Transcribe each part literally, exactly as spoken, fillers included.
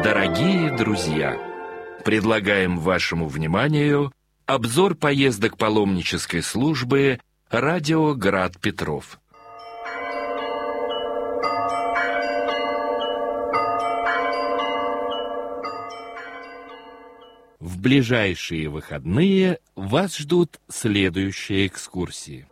Дорогие друзья, предлагаем вашему вниманию обзор поездок паломнической службы «Радио Град Петров». В ближайшие выходные вас ждут следующие экскурсии.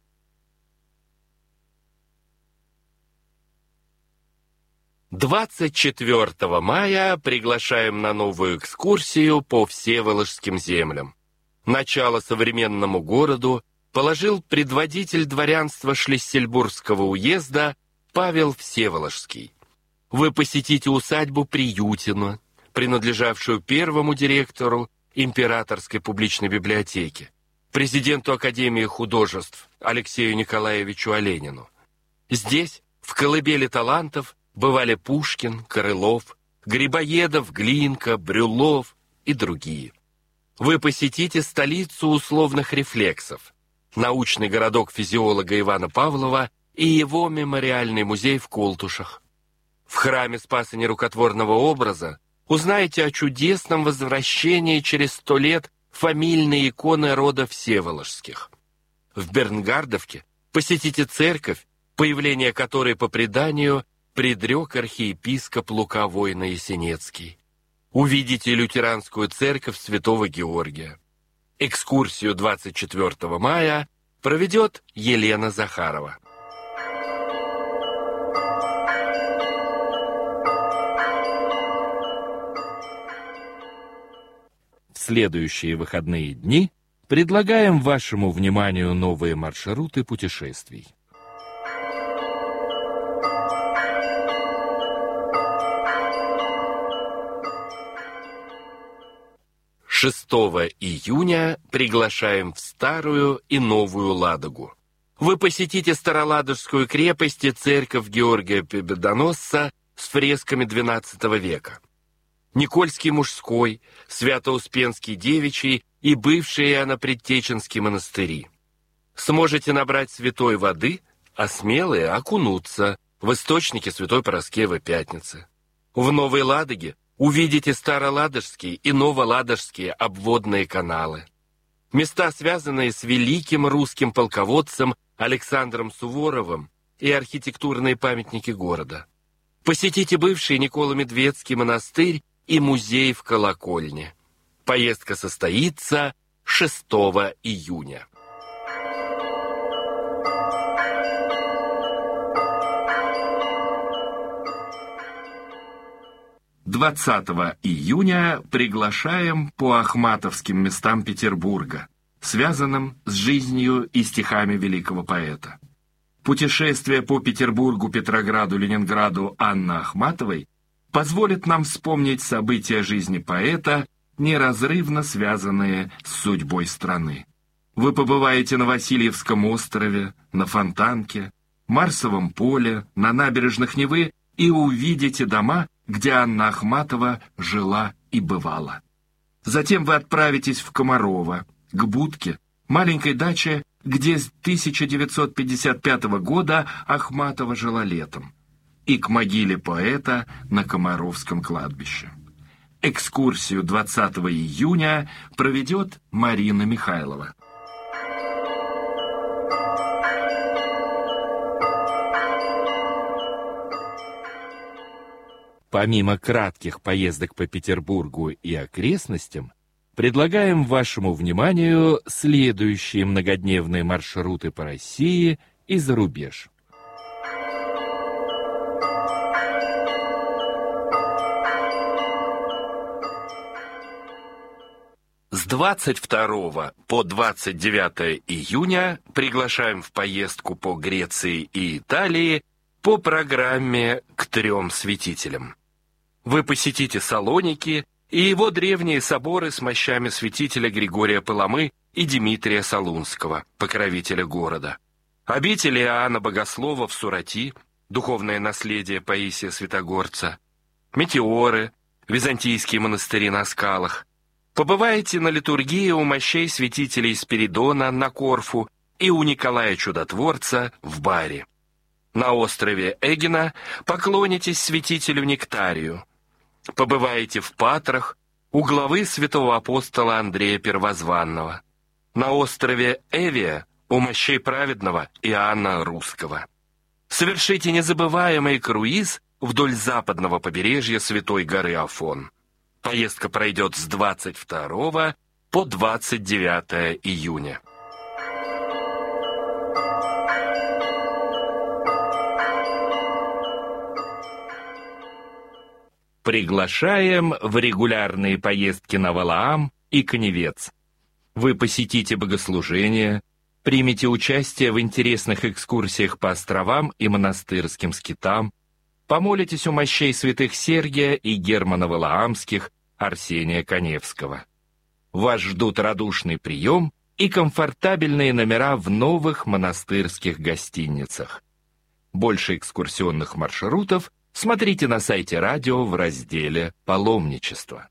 двадцать четвёртого мая приглашаем на новую экскурсию по Всеволожским землям. Начало современному городу положил предводитель дворянства Шлиссельбургского уезда Павел Всеволожский. Вы посетите усадьбу Приютино, принадлежавшую первому директору Императорской публичной библиотеки, президенту Академии художеств Алексею Николаевичу Оленину. Здесь, в колыбели талантов, бывали Пушкин, Крылов, Грибоедов, Глинка, Брюллов и другие. Вы посетите столицу условных рефлексов, научный городок физиолога Ивана Павлова и его мемориальный музей в Колтушах. В храме Спаса Нерукотворного образа узнаете о чудесном возвращении через сто лет фамильной иконы рода Всеволожских. В Бернгардовке посетите церковь, появление которой по преданию предрек архиепископ Лука Войно-Ясенецкий. Увидите лютеранскую церковь Святого Георгия. Экскурсию двадцать четвёртого мая проведет Елена Захарова. В следующие выходные дни предлагаем вашему вниманию новые маршруты путешествий. шестого июня приглашаем в Старую и Новую Ладогу. Вы посетите Староладожскую крепость и церковь Георгия Победоносца с фресками двенадцатого века. Никольский мужской, Свято-Успенский девичий и бывшие Иоанно-Предтеченские монастыри. Сможете набрать святой воды, а смелые окунуться в источники Святой Параскевы Пятницы. В Новой Ладоге увидите Староладожские и Новоладожские обводные каналы. Места, связанные с великим русским полководцем Александром Суворовым, и архитектурные памятники города. Посетите бывший Николо-Медведский монастырь и музей в Колокольне. Поездка состоится шестого июня. двадцатого июня приглашаем по ахматовским местам Петербурга, связанным с жизнью и стихами великого поэта. Путешествие по Петербургу, Петрограду, Ленинграду Анны Ахматовой позволит нам вспомнить события жизни поэта, неразрывно связанные с судьбой страны. Вы побываете на Васильевском острове, на Фонтанке, Марсовом поле, на набережных Невы и увидите дома, где Анна Ахматова жила и бывала. Затем вы отправитесь в Комарово, к Будке, маленькой даче, где с тысяча девятьсот пятьдесят пятого года Ахматова жила летом, и к могиле поэта на Комаровском кладбище. Экскурсию двадцатого июня проведет Марина Михайлова. Помимо кратких поездок по Петербургу и окрестностям, предлагаем вашему вниманию следующие многодневные маршруты по России и за рубеж. С двадцать второго по двадцать девятое июня приглашаем в поездку по Греции и Италии по программе «К трем святителям». Вы посетите Салоники и его древние соборы с мощами святителя Григория Паламы и Димитрия Солунского, покровителя города. Обитель Иоанна Богослова в Сурати, духовное наследие Паисия Святогорца, Метеоры, византийские монастыри на скалах. Побываете на литургии у мощей святителей Спиридона на Корфу и у Николая Чудотворца в Баре. На острове Эгина поклонитесь святителю Нектарию. Побываете в Патрах у главы святого апостола Андрея Первозванного, на острове Эвия у мощей праведного Иоанна Русского. Совершите незабываемый круиз вдоль западного побережья Святой горы Афон. Поездка пройдет с двадцать второго по двадцать девятое июня. Приглашаем в регулярные поездки на Валаам и Каневец. Вы посетите богослужения, примите участие в интересных экскурсиях по островам и монастырским скитам, помолитесь у мощей святых Сергия и Германа Валаамских, Арсения Каневского. Вас ждут радушный прием и комфортабельные номера в новых монастырских гостиницах. Больше экскурсионных маршрутов смотрите на сайте радио в разделе «Паломничество».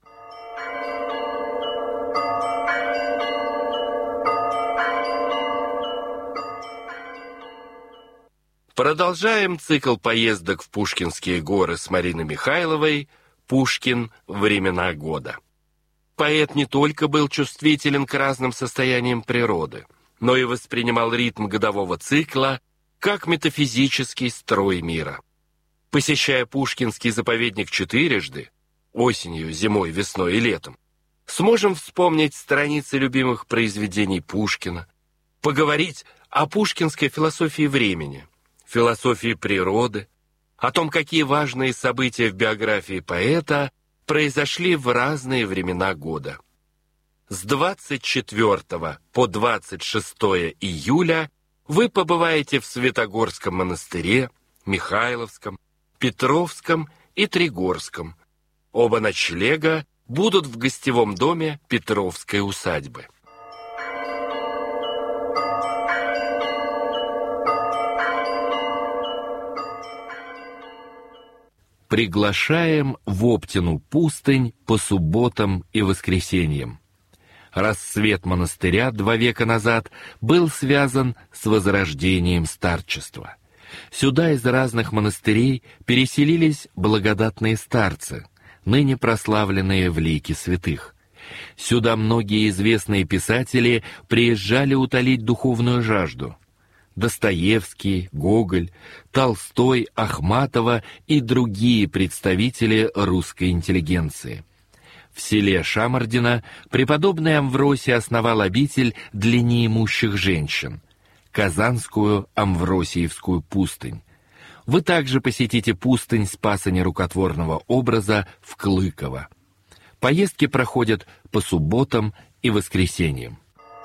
Продолжаем цикл поездок в Пушкинские горы с Мариной Михайловой «Пушкин. Времена года». Поэт не только был чувствителен к разным состояниям природы, но и воспринимал ритм годового цикла как метафизический строй мира. Посещая Пушкинский заповедник четырежды, осенью, зимой, весной и летом, сможем вспомнить страницы любимых произведений Пушкина, поговорить о пушкинской философии времени, философии природы, о том, какие важные события в биографии поэта произошли в разные времена года. С двадцать четвёртого по двадцать шестое июля вы побываете в Святогорском монастыре, Михайловском, Петровском и Тригорском. Оба ночлега будут в гостевом доме Петровской усадьбы. Приглашаем в Оптину пустынь по субботам и воскресеньям. Рассвет монастыря два века назад был связан с возрождением старчества. Сюда из разных монастырей переселились благодатные старцы, ныне прославленные в лике святых. Сюда многие известные писатели приезжали утолить духовную жажду. Достоевский, Гоголь, Толстой, Ахматова и другие представители русской интеллигенции. В селе Шамардино преподобный Амвросий основал обитель для неимущих женщин, Казанскую Амвросиевскую пустынь. Вы также посетите пустынь Спаса Нерукотворного образа в Клыково. Поездки проходят по субботам и воскресеньям.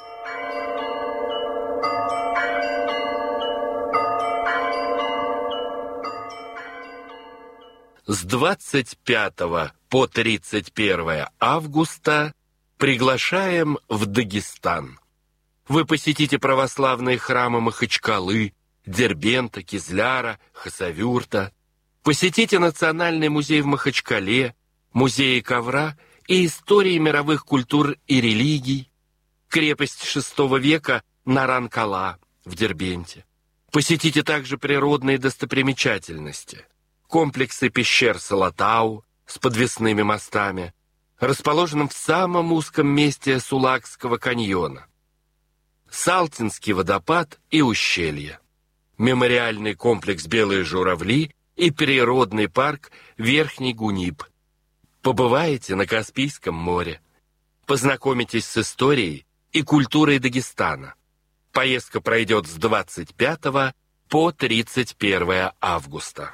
С двадцать пятого по тридцать первое августа приглашаем в Дагестан. Вы посетите православные храмы Махачкалы, Дербента, Кизляра, Хасавюрта. Посетите Национальный музей в Махачкале, музеи ковра и истории мировых культур и религий, крепость шестого века Наран-Кала в Дербенте. Посетите также природные достопримечательности, комплексы пещер Салатау с подвесными мостами, расположенным в самом узком месте Сулакского каньона, Салтинский водопад и ущелье, мемориальный комплекс «Белые журавли» и природный парк Верхний Гуниб. Побываете на Каспийском море, познакомитесь с историей и культурой Дагестана. Поездка пройдет с двадцать пятого по тридцать первое августа.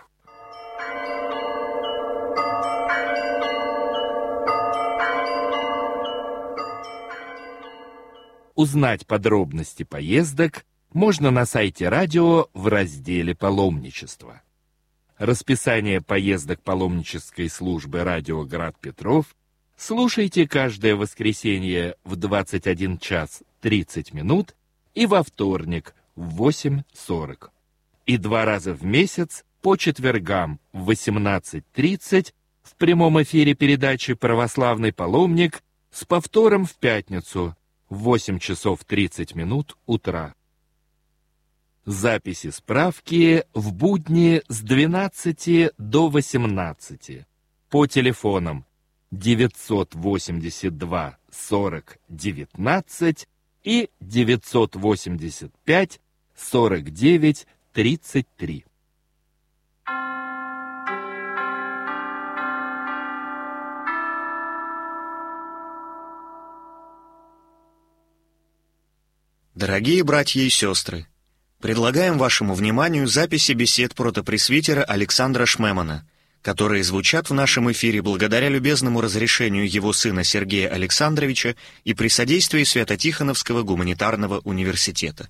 Узнать подробности поездок можно на сайте радио в разделе «Паломничество». Расписание поездок паломнической службы «Радио Град Петров» слушайте каждое воскресенье в двадцать один час тридцать минут и во вторник в восемь сорок. И два раза в месяц по четвергам в восемнадцать тридцать в прямом эфире передачи «Православный паломник» с повтором в пятницу в восемь часов тридцать минут утра. Записи справки в будни с двенадцати до восемнадцати. по телефонам девятьсот восемьдесят два сорок девятнадцать и девятьсот восемьдесят пять сорок девять тридцать три. Дорогие братья и сестры, предлагаем вашему вниманию записи бесед протопресвитера Александра Шмемана, которые звучат в нашем эфире благодаря любезному разрешению его сына Сергея Александровича и при содействии Свято-Тихоновского гуманитарного университета.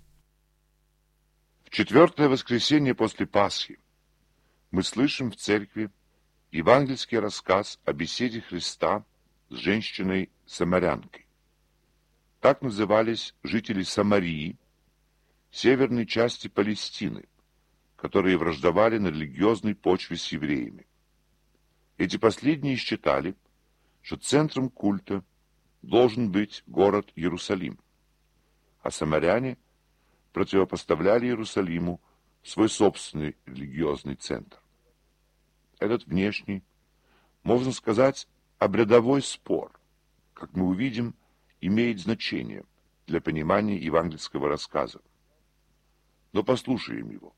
В четвертое воскресенье после Пасхи мы слышим в церкви евангельский рассказ о беседе Христа с женщиной-самарянкой. Так назывались жители Самарии, северной части Палестины, которые враждовали на религиозной почве с евреями. Эти последние считали, что центром культа должен быть город Иерусалим, а самаряне противопоставляли Иерусалиму свой собственный религиозный центр. Этот внешний, можно сказать, обрядовой спор, как мы увидим, имеет значение для понимания евангельского рассказа. Но послушаем его.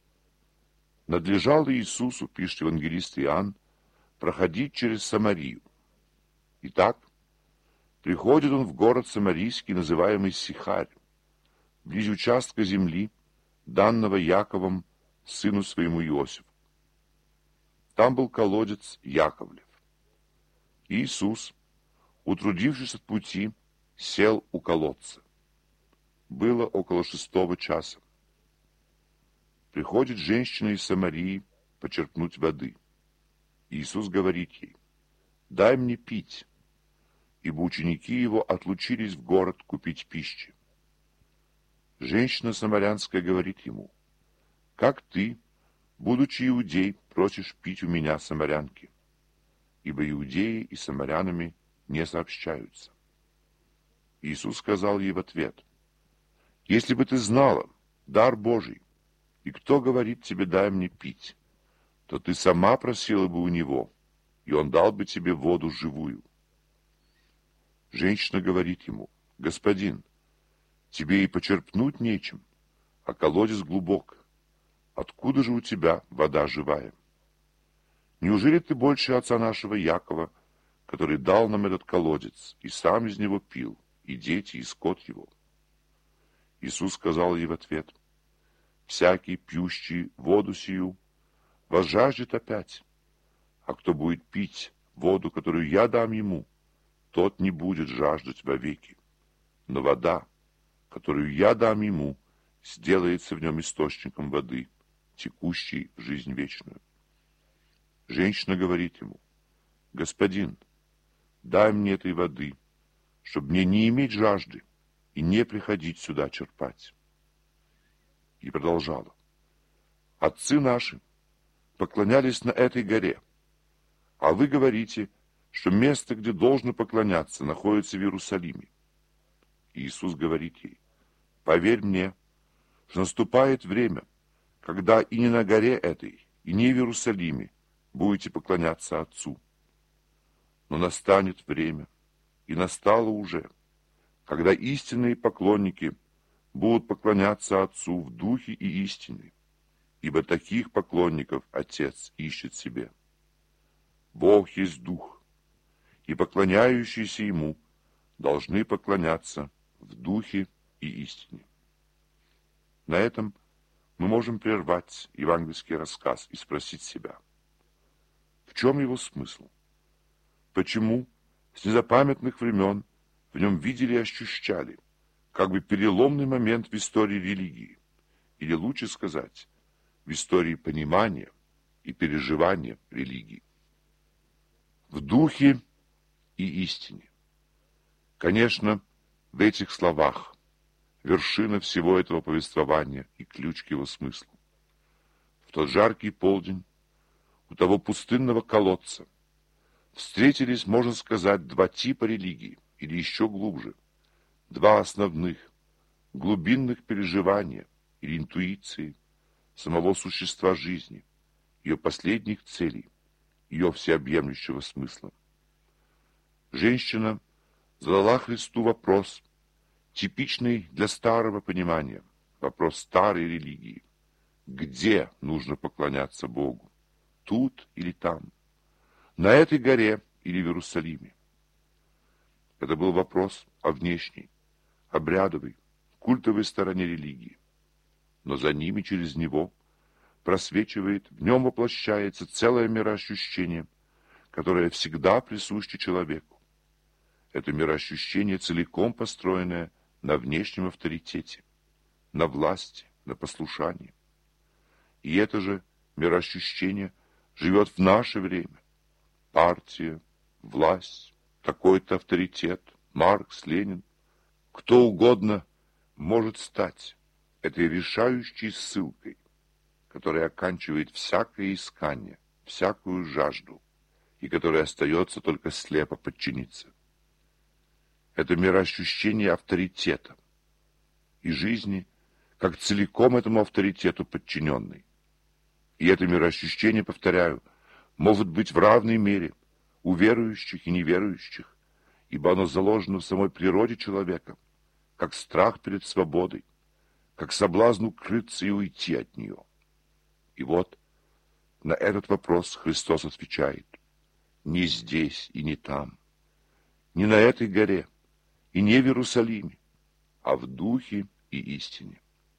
Надлежало Иисусу, пишет евангелист Иоанн, проходить через Самарию. Итак, приходит он в город самарийский, называемый Сихарь, близ участка земли, данного Яковом сыну своему Иосифу. Там был колодец Яковлев. Иисус, утрудившись от пути, сел у колодца. Было около шестого часа. Приходит женщина из Самарии почерпнуть воды. Иисус говорит ей: «Дай мне пить», ибо ученики его отлучились в город купить пищи. Женщина самарянская говорит ему: «Как ты, будучи иудей, просишь пить у меня, самарянки?» Ибо иудеи и самарянами не сообщаются. Иисус сказал ей в ответ: «Если бы ты знала дар Божий, и кто говорит тебе: дай мне пить, то ты сама просила бы у него, и он дал бы тебе воду живую». Женщина говорит ему: «Господин, тебе и почерпнуть нечем, а колодец глубок. Откуда же у тебя вода живая? Неужели ты больше отца нашего Якова, который дал нам этот колодец, и сам из него пил, и дети, и скот его?» Иисус сказал ей в ответ: «Всякий, пьющий воду сию, возжаждет опять, а кто будет пить воду, которую я дам ему, тот не будет жаждать вовеки. Но вода, которую я дам ему, сделается в нем источником воды, текущей в жизнь вечную». Женщина говорит ему: «Господин, дай мне этой воды, чтобы мне не иметь жажды и не приходить сюда черпать». И продолжала: «Отцы наши поклонялись на этой горе, а вы говорите, что место, где должно поклоняться, находится в Иерусалиме». И Иисус говорит ей: «Поверь мне, что наступает время, когда и не на горе этой, и не в Иерусалиме будете поклоняться Отцу. Но настанет время, и настало уже, когда истинные поклонники будут поклоняться Отцу в духе и истине, ибо таких поклонников Отец ищет себе. Бог есть Дух, и поклоняющиеся Ему должны поклоняться в духе и истине». На этом мы можем прервать евангельский рассказ и спросить себя: в чем его смысл? Почему с незапамятных времен в нем видели и ощущали как бы переломный момент в истории религии, или лучше сказать, в истории понимания и переживания религии? В духе и истине. Конечно, в этих словах вершина всего этого повествования и ключ к его смыслу. В тот жаркий полдень у того пустынного колодца встретились, можно сказать, два типа религии, или еще глубже, два основных, глубинных переживания или интуиции самого существа жизни, ее последних целей, ее всеобъемлющего смысла. Женщина задала Христу вопрос, типичный для старого понимания, вопрос старой религии. Где нужно поклоняться Богу? Тут или там? На этой горе или в Иерусалиме? Это был вопрос о внешней, обрядовой, культовой стороне религии. Но за ними, через него, просвечивает, в нем воплощается целое мироощущение, которое всегда присуще человеку. Это мироощущение целиком построенное на внешнем авторитете, на власти, на послушании. И это же мироощущение живет в наше время. Партия, власть, такой-то авторитет, Маркс, Ленин, кто угодно может стать этой решающей ссылкой, которая оканчивает всякое искание, всякую жажду, и которая остается только слепо подчиниться. Это мироощущение авторитета и жизни, как целиком этому авторитету подчиненный. И это мироощущение, повторяю, может быть в равной мере у верующих и неверующих, ибо оно заложено в самой природе человека, как страх перед свободой, как соблазн укрыться и уйти от нее. И вот на этот вопрос Христос отвечает: не здесь и не там, не на этой горе и не в Иерусалиме, а в духе и истине.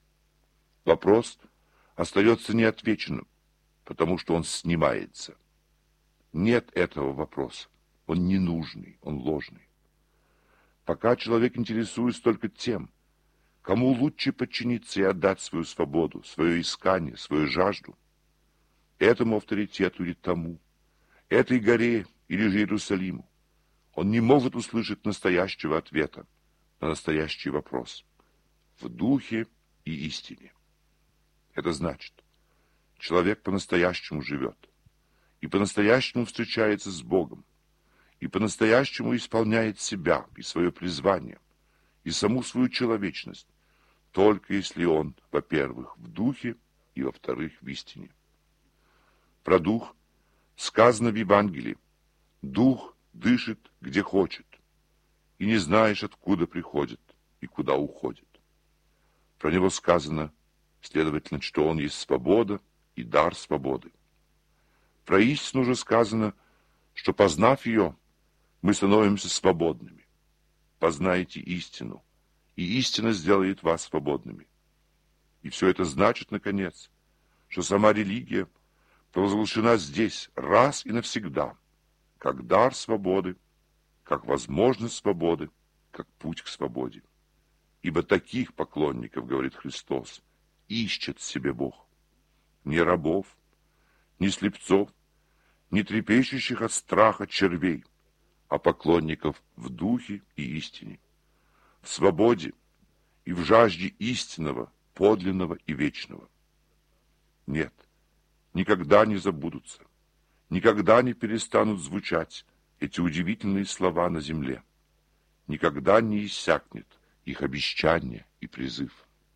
Вопрос остается неотвеченным, потому что он снимается. Нет этого вопроса, он ненужный, он ложный. Пока человек интересуется только тем, кому лучше подчиниться и отдать свою свободу, свое искание, свою жажду, этому авторитету или тому, этой горе или же Иерусалиму, он не может услышать настоящего ответа на настоящий вопрос в духе и истине. Это значит, человек по-настоящему живет, и по-настоящему встречается с Богом, и по-настоящему исполняет себя и свое призвание, и саму свою человечность, только если он, во-первых, в духе, и, во-вторых, в истине. Про дух сказано в Евангелии: дух дышит, где хочет, и не знаешь, откуда приходит и куда уходит. Про него сказано, следовательно, что он есть свобода и дар свободы. Про истину же сказано, что, познав ее, мы становимся свободными. Познайте истину, и истина сделает вас свободными. И все это значит, наконец, что сама религия провозглашена здесь раз и навсегда, как дар свободы, как возможность свободы, как путь к свободе. Ибо таких поклонников, говорит Христос, ищет себе Бог. Не рабов, не слепцов, не трепещущих от страха червей, а поклонников в духе и истине, в свободе и в жажде истинного, подлинного и вечного. Нет, никогда не забудутся, никогда не перестанут звучать эти удивительные слова на земле, никогда не иссякнет их обещание и призыв.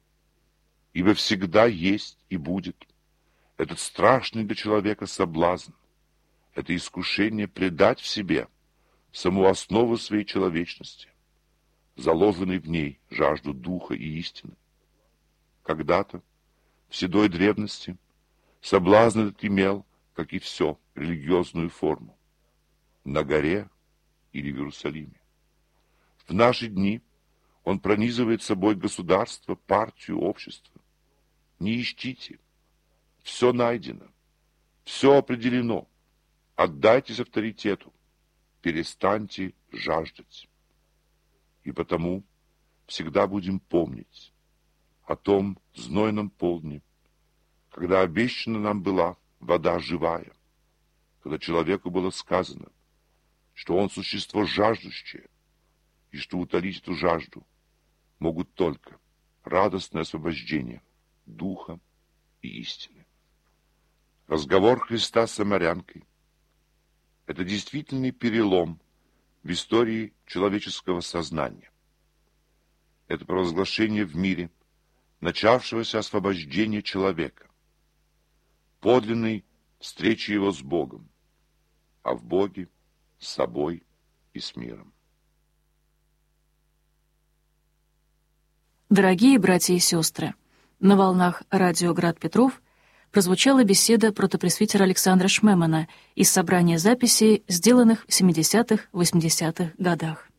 Ибо всегда есть и будет этот страшный для человека соблазн, это искушение предать в себе саму основу своей человечности, заложенной в ней жажду духа и истины. Когда-то, в седой древности, соблазн этот имел, как и все, религиозную форму. На горе или в Иерусалиме. В наши дни он пронизывает собой государство, партию, общество. Не ищите. Все найдено. Все определено. Отдайтесь авторитету. Перестаньте жаждать. И потому всегда будем помнить о том знойном полдне, когда обещана нам была вода живая, когда человеку было сказано, что он существо жаждущее, и что утолить эту жажду могут только радостное освобождение духа и истины. Разговор Христа с самарянкой – это действительный перелом в истории человеческого сознания. Это провозглашение в мире начавшегося освобождения человека, подлинной встречи его с Богом, а в Боге, с собой и с миром. Дорогие братья и сестры, на волнах радио «Град Петров» прозвучала беседа протопресвитера Александра Шмемана из собрания записей, сделанных в семидесятых-восьмидесятых годах.